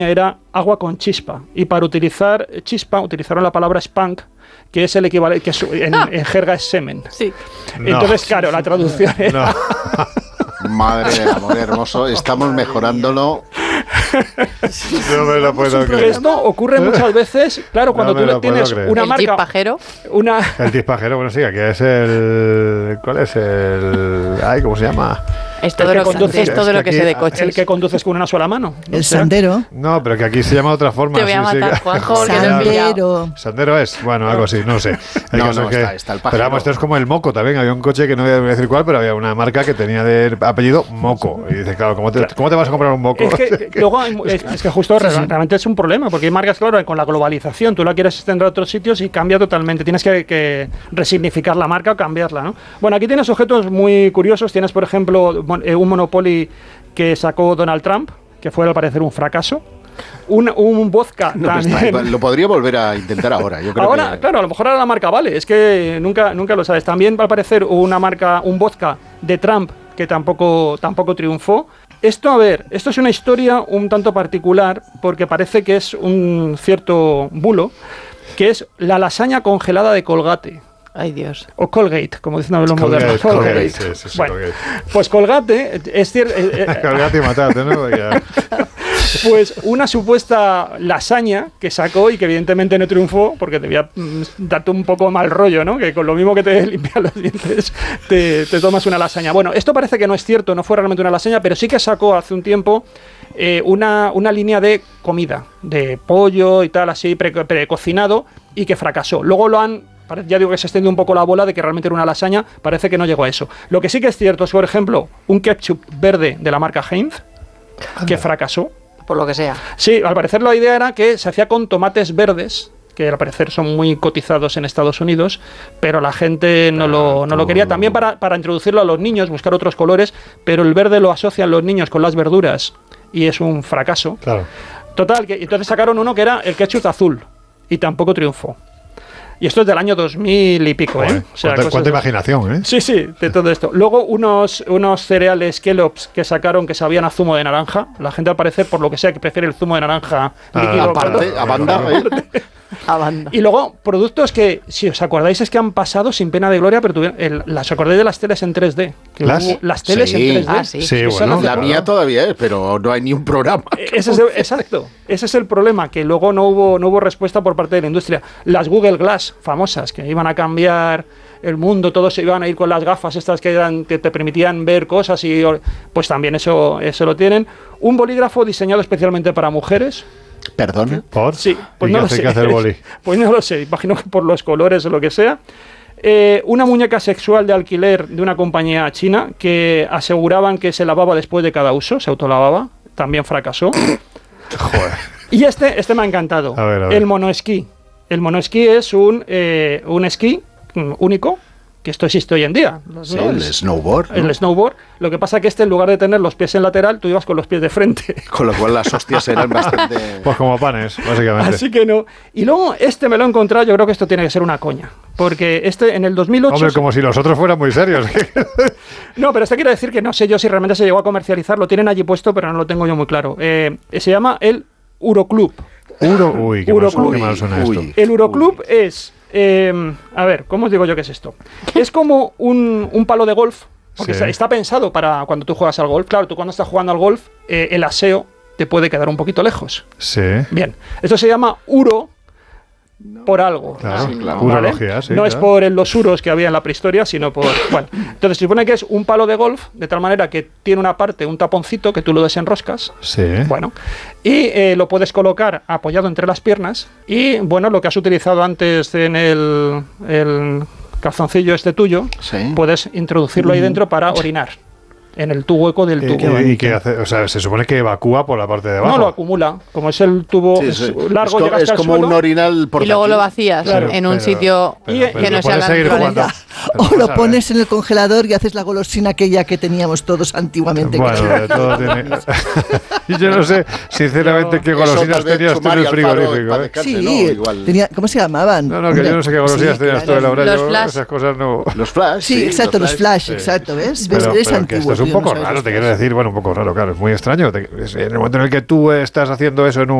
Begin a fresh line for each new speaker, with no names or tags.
era agua con chispa. Y para utilizar chispa utilizaron la palabra spank, que es el equivalente, que en jerga es semen.
Sí.
Entonces, claro, la traducción era...
Madre del amor hermoso, estamos mejorándolo.
No me lo puedo creer.
Esto ocurre muchas veces, claro, cuando tú tienes una marca...
¿El chispajero?
El chispajero, bueno, sí, aquí es el... ¿Cuál es el...? Ay, ¿cómo se llama?
Es todo lo que sé de coches.
El que conduces con una sola mano.
El sandero.
No, pero que aquí se llama de otra forma.
Te voy a matar, Juanjo.
Sandero.
Sandero es, bueno, algo así, no sé.
Está el pajero.
Pero vamos, esto es como el Moco también. Había un coche que no voy a decir cuál, pero había una marca que tenía de apellido Moco. Y dices, claro, ¿cómo te vas a comprar un Moco?
Es que justo realmente es un problema, porque hay marcas, claro, con la globalización, tú la quieres extender a otros sitios y cambia totalmente. Tienes que resignificar la marca o cambiarla, ¿no? Bueno, aquí tienes objetos muy curiosos. Tienes, por ejemplo, un Monopoly que sacó Donald Trump, que fue al parecer un fracaso. Un vodka también.
Lo podría volver a intentar ahora. Yo creo
Claro, a lo mejor ahora la marca vale. Es que nunca lo sabes. También va a aparecer un vodka de Trump que tampoco triunfó. Esto es una historia un tanto particular porque parece que es un cierto bulo, que es la lasaña congelada de Colgate.
Ay, Dios.
O Colgate, como dicen los modernos.
Colgate. Sí,
bueno,
Colgate.
Pues Colgate, es cierto...
Colgate y matate, ¿no?
Pues una supuesta lasaña que sacó y que evidentemente no triunfó porque debía darte un poco mal rollo, ¿no? Que con lo mismo que te limpian los dientes te tomas una lasaña. Bueno, esto parece que no es cierto, no fue realmente una lasaña, pero sí que sacó hace un tiempo una línea de comida, de pollo y tal, así precocinado, y que fracasó. Luego ya digo que se extendió un poco la bola de que realmente era una lasaña, parece que no llegó a eso. Lo que sí que es cierto es, por ejemplo, un ketchup verde de la marca Heinz, que fracasó.
Por lo que sea.
Sí, al parecer la idea era que se hacía con tomates verdes, que al parecer son muy cotizados en Estados Unidos, pero la gente no lo quería. También para introducirlo a los niños, buscar otros colores, pero el verde lo asocian los niños con las verduras y es un fracaso.
Claro.
Total, entonces sacaron uno que era el ketchup azul y tampoco triunfó. Y esto es del año 2000 y pico,
Joder,
¿eh? O sea,
cuánta imaginación, ¿eh?
Sí, de todo esto. Luego unos cereales Kellogg's que sacaron que sabían a zumo de naranja. La gente al parecer, por lo que sea, que prefiere el zumo de naranja líquido.
Aparte, a banda,
A banda.
Y luego, productos que, si os acordáis, es que han pasado sin pena de gloria, pero ¿os acordáis de las teles en 3D? Las teles en 3D.
Ah, sí.
Sí, bueno.
La mía todavía es, pero no hay ni un programa.
Exacto. Ese es el problema, que luego no hubo respuesta por parte de la industria. Las Google Glass famosas, que iban a cambiar el mundo, todos se iban a ir con las gafas estas que te permitían ver cosas, y pues también eso lo tienen. Un bolígrafo diseñado especialmente para mujeres.
¿Perdón?
¿Por?
Sí, pues
¿Y
no
qué
lo
hace
sé.
que hacer boli?
Pues no lo sé, imagino que por los colores o lo que sea. Una muñeca sexual de alquiler de una compañía china que aseguraban que se lavaba después de cada uso, se autolavaba, también fracasó.
Joder.
Y este me ha encantado.
A ver.
El monoesquí. El monoesquí es un esquí único, que esto existe hoy en día.
Sí, el snowboard.
El snowboard. Lo que pasa que en lugar de tener los pies en lateral, tú ibas con los pies de frente.
Con lo cual las hostias eran bastante...
Pues como panes, básicamente.
Así que no. Y luego me lo he encontrado, yo creo que esto tiene que ser una coña. Porque en el 2008...
Hombre, como si los otros fueran muy serios.
No, pero quiere decir que no sé yo si realmente se llegó a comercializar. Lo tienen allí puesto, pero no lo tengo yo muy claro. Se llama el Uroclub.
Uy, qué mal suena esto.
El Uroclub es... a ver, ¿cómo os digo yo qué es esto? Es como un palo de golf, porque
Sí.
está pensado para cuando tú juegas al golf. Claro, tú cuando estás jugando al golf, el aseo te puede quedar un poquito lejos.
Sí.
Bien, esto se llama uro por algo.
Claro,
Sí, claro.
¿Vale?
urología, sí.
No es
claro.
por los uros que había en la prehistoria, sino por... Bueno, entonces se supone que es un palo de golf, de tal manera que tiene una parte, un taponcito, que tú lo desenroscas.
Sí.
Bueno, y lo puedes colocar apoyado entre las piernas. Y bueno, lo que has utilizado antes en el calzoncillo tuyo,
Sí.
puedes introducirlo ahí dentro para orinar. En el hueco del tubo.
¿Y qué hace? O sea, se supone que evacúa por la parte de abajo.
No, lo acumula. Como es el tubo
Sí, sí.
largo, llega
Es
hasta el
como
suelo.
un orinal portátil.
Y luego lo vacías
Claro,
en un sitio
pero
que no sea
puedes
la
seguir
naturaleza.
jugando. Pero
O
vamos
lo
a ver.
pones en el congelador y haces la golosina aquella que teníamos todos antiguamente.
Bueno, de todo tiene. Y yo no sé, sinceramente, qué golosinas tenías tú en el frigorífico. ¿eh?
Sí, tenía, ¿cómo se llamaban?
No, que yo no sé qué golosinas tenías tú, Laura.
Los
Yo
flash.
esas cosas no.
Los flash.
Sí, exacto, los flash,
sí.
exacto, ¿ves?
Pero,
Eres
pero que
antiguo.
esto es un
tío, no
poco
sabes
raro,
los
te quiero
flash.
decir. Bueno, un poco raro, claro, es muy extraño. En el momento en el que tú estás haciendo eso en